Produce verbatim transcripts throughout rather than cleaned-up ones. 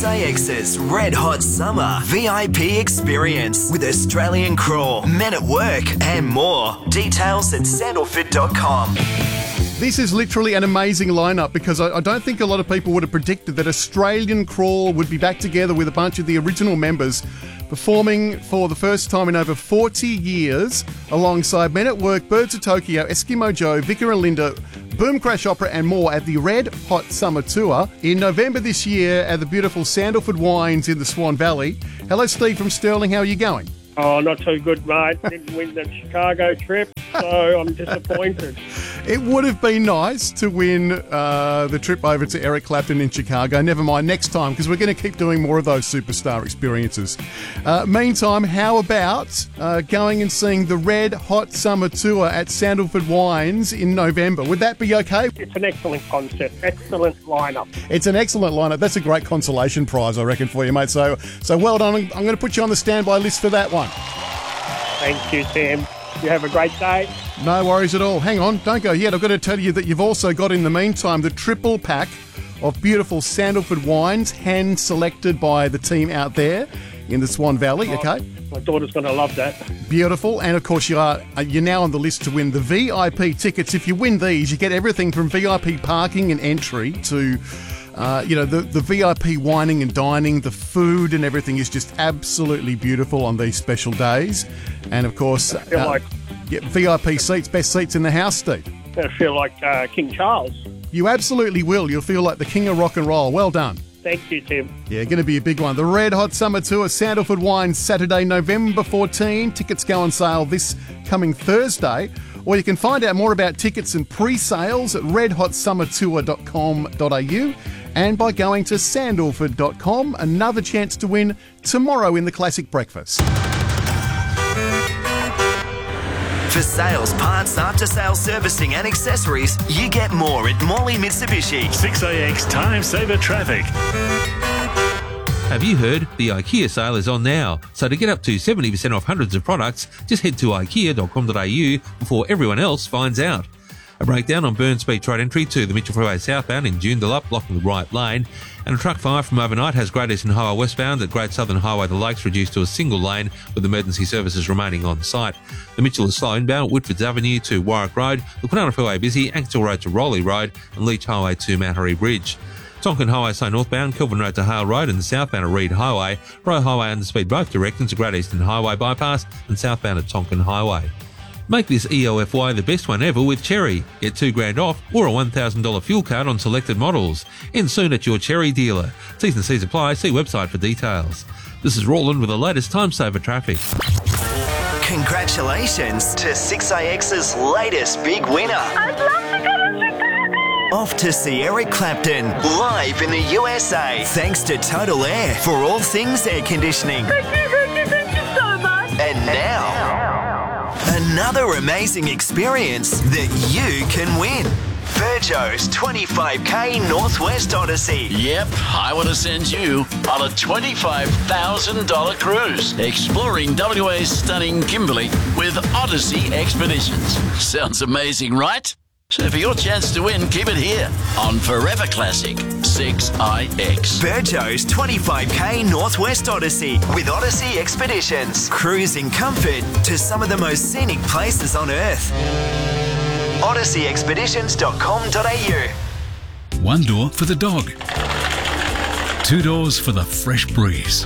six A X's Red Hot Summer V I P experience with Australian Crawl, Men at Work and more. Details at sandalford dot com. This is literally an amazing lineup because I, I don't think a lot of people would have predicted that Australian Crawl would be back together with a bunch of the original members performing for the first time in over forty years alongside Men at Work, Birds of Tokyo, Eskimo Joe, Vicar and Linda, Boom Crash Opera and more at the Red Hot Summer Tour in November this year at the beautiful Sandalford Wines in the Swan Valley. Hello, Steve from Stirling. How are you going? Oh, not too good, mate. Didn't win the Chicago trip, so I'm disappointed. It would have been nice to win uh, the trip over to Eric Clapton in Chicago. Never mind, next time, because we're going to keep doing more of those superstar experiences. Uh, meantime, how about uh, going and seeing the Red Hot Summer Tour at Sandalford Wines in November? Would that be okay? It's an excellent concept, excellent lineup. It's an excellent lineup. That's a great consolation prize, I reckon, for you, mate. So, so well done. I'm going to put you on the standby list for that one. Thank you, Tim. You have a great day. No worries at all. Hang on, don't go yet. I've got to tell you that you've also got in the meantime the triple pack of beautiful Sandalford wines, hand selected by the team out there in the Swan Valley. Oh, okay, my daughter's going to love that. Beautiful, and of course you are you're now on the list to win the V I P tickets. If you win these, you get everything from V I P parking and entry to. Uh, you know, the, the V I P wining and dining, the food and everything is just absolutely beautiful on these special days. And, of course, I feel uh, like, yeah, V I P seats, best seats in the house, Steve. I feel like uh, King Charles. You absolutely will. You'll feel like the king of rock and roll. Well done. Thank you, Tim. Yeah, going to be a big one. The Red Hot Summer Tour, Sandalford Wines, Saturday, November fourteenth. Tickets go on sale this coming Thursday. Or you can find out more about tickets and pre-sales at red hot summer tour dot com dot a u and by going to sandalford dot com. Another chance to win tomorrow in the Classic Breakfast. For sales, parts, after-sales servicing and accessories, you get more at Morley Mitsubishi. six A X Time Saver Traffic. Have you heard? The IKEA sale is on now. So to get up to seventy percent off hundreds of products, just head to ikea dot com dot a u before everyone else finds out. A breakdown on Burn Speed Trade entry to the Mitchell Freeway southbound in Joondalup, blocking the right lane. And a truck fire from overnight has Great Eastern Highway westbound at Great Southern Highway the Lakes reduced to a single lane with emergency services remaining on site. The Mitchell is slow inbound at Whitfords Avenue to Warwick Road, the Quinana Freeway busy, Ankersall Road to Rowley Road and Leach Highway to Mount Harry Bridge. Tonkin Highway slow northbound, Kelvin Road to Hale Road and southbound at Reed Highway. Roe Highway underspeed both directions to Great Eastern Highway bypass and southbound at Tonkin Highway. Make this E O F Y the best one ever with Cherry. Get two grand off or a one thousand dollars fuel card on selected models. End soon at your Cherry dealer. T's and C's apply. See website for details. This is Roland with the latest Time Saver Traffic. Congratulations to six A X's latest big winner. I'd love to go to Chicago. Off to see Eric Clapton live in the U S A. Thanks to Total Air for all things air conditioning. Thank you, thank you, thank you so much. And now, another amazing experience that you can win. Virgo's twenty-five K Northwest Odyssey. Yep, I want to send you on a twenty-five thousand dollars cruise, exploring W A's stunning Kimberley with Odyssey Expeditions. Sounds amazing, right? So for your chance to win, keep it here on Forever Classic six I X. Virgo's twenty-five K Northwest Odyssey with Odyssey Expeditions. Cruise in comfort to some of the most scenic places on Earth. odyssey expeditions dot com dot a u. One door for the dog. Two doors for the fresh breeze.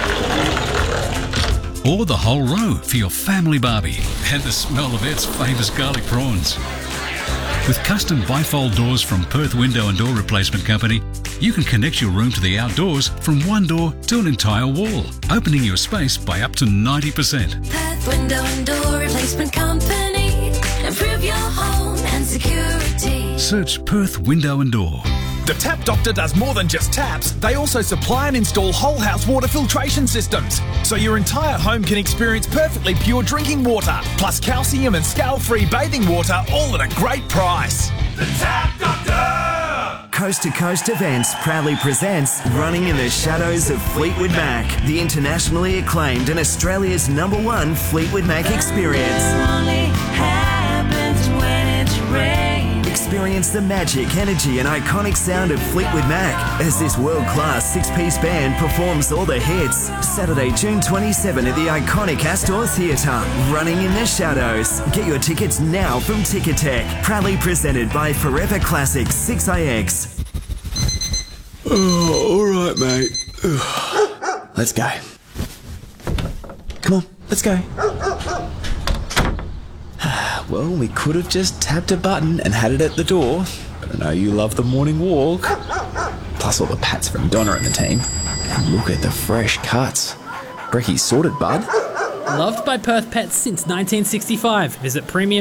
Or the whole row for your family barbie and the smell of its famous garlic prawns. With custom bifold doors from Perth Window and Door Replacement Company, you can connect your room to the outdoors from one door to an entire wall, opening your space by up to ninety percent. Perth Window and Door Replacement Company. Improve your home and security. Search Perth Window and Door. The Tap Doctor does more than just taps. They also supply and install whole house water filtration systems, so your entire home can experience perfectly pure drinking water, plus calcium and scale-free bathing water, all at a great price. The Tap Doctor! Coast to Coast Events proudly presents Running in the Shadows of Fleetwood Mac, the internationally acclaimed and Australia's number one Fleetwood Mac experience. It only happens when it's rain. Experience the magic, energy and iconic sound of Fleetwood Mac as this world-class six-piece band performs all the hits. Saturday, June twenty-seventh at the iconic Astor Theatre, Running in the Shadows. Get your tickets now from Ticketek. Proudly presented by Forever Classics six I X. Oh, all right, mate. Let's go. Come on, let's go. Well, we could have just tapped a button and had it at the door, but I know you love the morning walk. Plus all the pats from Donna and the team. And look at the fresh cuts. Brecky's sorted, bud. Loved by Perth pets since nineteen sixty-five. Visit premium